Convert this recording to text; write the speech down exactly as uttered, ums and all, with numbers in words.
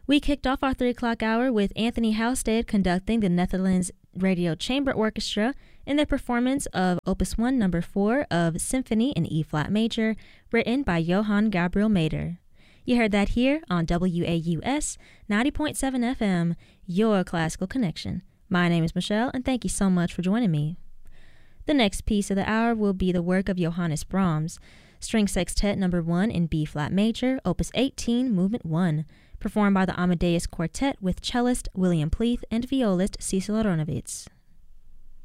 We kicked off our three o'clock hour with Anthony Housestead conducting the Netherlands Radio Chamber Orchestra in their performance of Opus one Number four of Symphony in E-flat major, written by Johann Gabriel Mader. You heard that here on W A U S ninety point seven F M, your classical connection. My name is Michelle, and thank you so much for joining me. The next piece of the hour will be the work of Johannes Brahms, String Sextet Number one in B-flat major, Opus eighteen, Movement one, performed by the Amadeus Quartet with cellist William Pleath and violist Cecil Aronowitz.